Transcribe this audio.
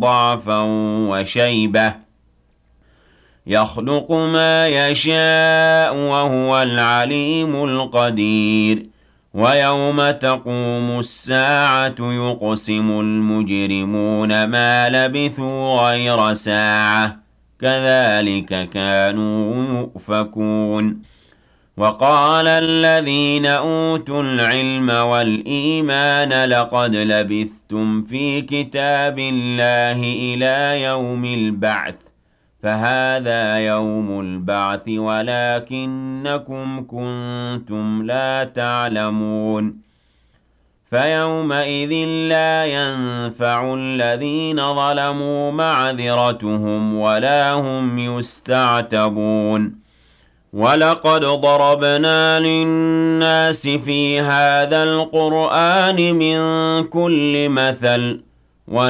ضعفا وشيبة يخلق ما يشاء وهو العليم القدير ويوم تقوم الساعة يقسم المجرمون ما لبثوا غير ساعة كذلك كانوا يؤفكون وقال الذين أوتوا العلم والإيمان لقد لبثتم في كتاب الله إلى يوم البعث فهذا يوم البعث ولكنكم كنتم لا تعلمون فيومئذ لا ينفع الذين ظلموا معذرتهم ولا هم يستعتبون ولقد ضربنا للناس في هذا القرآن من كل مثل